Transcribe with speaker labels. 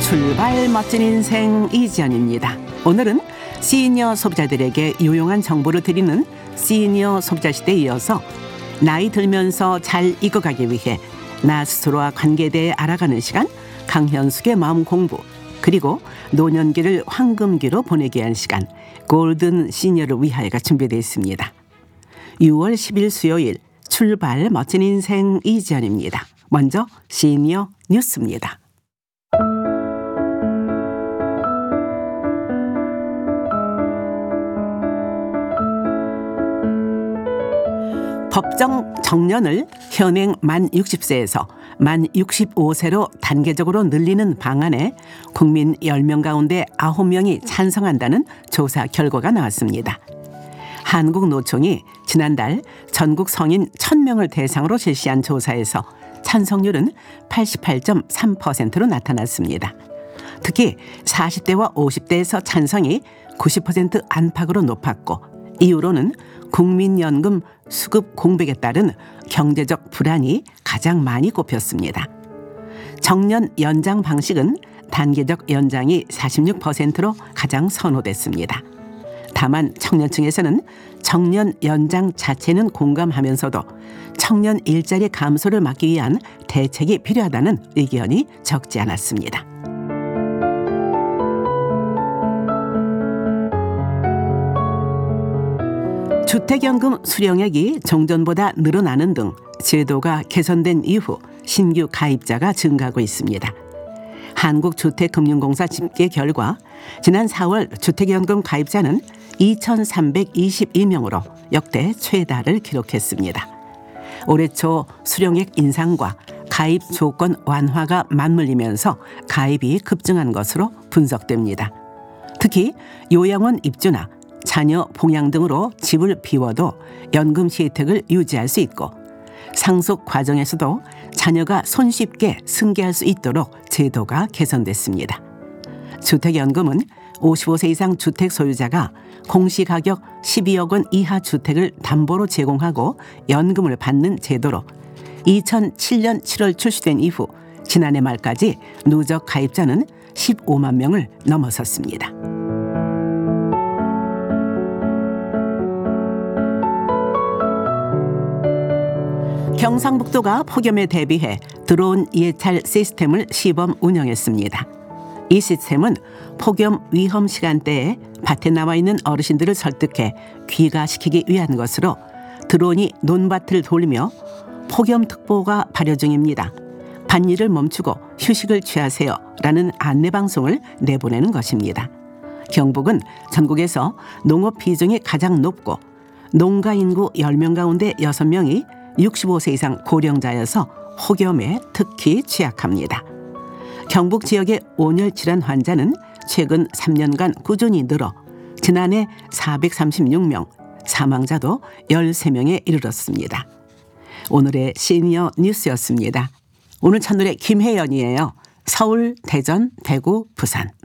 Speaker 1: 출발 멋진 인생 이지연입니다. 오늘은 시니어 소비자들에게 유용한 정보를 드리는 시니어 소비자 시대에 이어서 나이 들면서 잘 익어가기 위해 나 스스로와 관계에 대해 알아가는 시간, 강현숙의 마음 공부, 그리고 노년기를 황금기로 보내기 위한 시간, 골든 시니어를 위하여가 준비되어 있습니다. 6월 10일 수요일 출발 멋진 인생 이지연입니다. 먼저 시니어 뉴스입니다. 법정 정년을 현행 만 60세에서 만 65세로 단계적으로 늘리는 방안에 국민 10명 가운데 9명이 찬성한다는 조사 결과가 나왔습니다. 한국노총이 지난달 전국 성인 1,000명을 대상으로 실시한 조사에서 찬성률은 88.3%로 나타났습니다. 특히 40대와 50대에서 찬성이 90% 안팎으로 높았고, 이유로는 국민연금 수급 공백에 따른 경제적 불안이 가장 많이 꼽혔습니다. 정년 연장 방식은 단계적 연장이 46%로 가장 선호됐습니다. 다만 청년층에서는 정년 연장 자체는 공감하면서도 청년 일자리 감소를 막기 위한 대책이 필요하다는 의견이 적지 않았습니다. 주택연금 수령액이 종전보다 늘어나는 등 제도가 개선된 이후 신규 가입자가 증가하고 있습니다. 한국주택금융공사 집계 결과 지난 4월 주택연금 가입자는 2,322명으로 역대 최다를 기록했습니다. 올해 초 수령액 인상과 가입 조건 완화가 맞물리면서 가입이 급증한 것으로 분석됩니다. 특히 요양원 입주나 자녀 봉양 등으로 집을 비워도 연금 혜택을 유지할 수 있고, 상속 과정에서도 자녀가 손쉽게 승계할 수 있도록 제도가 개선됐습니다. 주택연금은 55세 이상 주택 소유자가 공시가격 12억 원 이하 주택을 담보로 제공하고 연금을 받는 제도로 2007년 7월 출시된 이후 지난해 말까지 누적 가입자는 15만 명을 넘어섰습니다. 경상북도가 폭염에 대비해 드론 예찰 시스템을 시범 운영했습니다. 이 시스템은 폭염 위험 시간대에 밭에 나와 있는 어르신들을 설득해 귀가시키기 위한 것으로 드론이 논밭을 돌며 폭염특보가 발효 중입니다. 밭일을 멈추고 휴식을 취하세요 라는 안내방송을 내보내는 것입니다. 경북은 전국에서 농업 비중이 가장 높고 농가 인구 10명 가운데 6명이 65세 이상 고령자여서 폭염에 특히 취약합니다. 경북 지역의 온열 질환 환자는 최근 3년간 꾸준히 늘어 지난해 436명, 사망자도 13명에 이르렀습니다. 오늘의 시니어 뉴스였습니다. 오늘 첫노래 김혜연이에요. 서울, 대전, 대구, 부산.